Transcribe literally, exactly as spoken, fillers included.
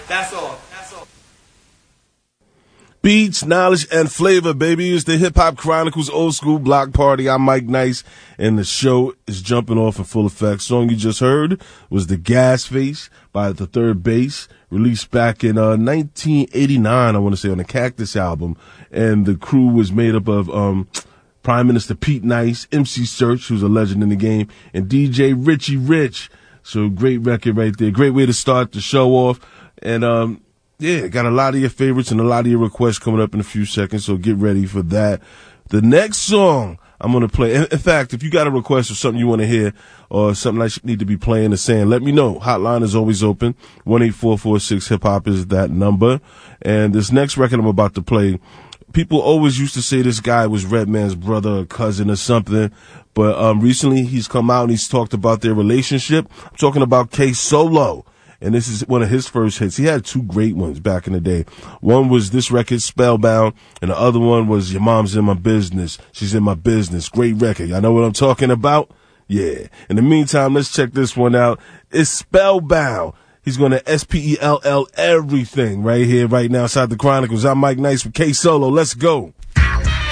That's all. That's all. Beats, knowledge, and flavor, baby. It's the Hip Hop Chronicles Old School Block Party. I'm Mike Nice, and the show is jumping off in full effect. Song you just heard was The Gas Face by The Third Bass, released back in uh, nineteen eighty-nine, I want to say, on the Cactus album. And the crew was made up of um, Prime Minister Pete Nice, M C Search, who's a legend in the game, and D J Richie Rich. So great record right there. Great way to start the show off. And um yeah, got a lot of your favorites and a lot of your requests coming up in a few seconds, so get ready for that. The next song I'm going to play, in, in fact, if you got a request or something you want to hear or something I should need to be playing or saying, let me know. Hotline is always open. one eight four four six hip hop is that number. And this next record I'm about to play, people always used to say this guy was Redman's brother or cousin or something, but um recently he's come out and he's talked about their relationship. I'm talking about K-Solo. And this is one of his first hits. He had two great ones back in the day. One was this record, Spellbound, and the other one was Your Mom's in My Business. She's in My Business. Great record. Y'all know what I'm talking about? Yeah. In the meantime, let's check this one out. It's Spellbound. He's going to S P E L L everything right here, right now, inside the Chronicles. I'm Mike Nice with K-Solo. Let's go.